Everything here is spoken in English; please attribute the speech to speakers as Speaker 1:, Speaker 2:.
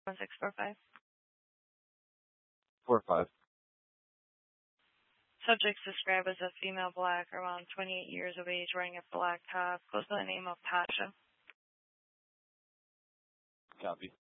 Speaker 1: 1645.
Speaker 2: 45.
Speaker 1: Subject's described as a female black, around 28 years of age, wearing a black top. Goes by the name of Tasha.
Speaker 2: Copy.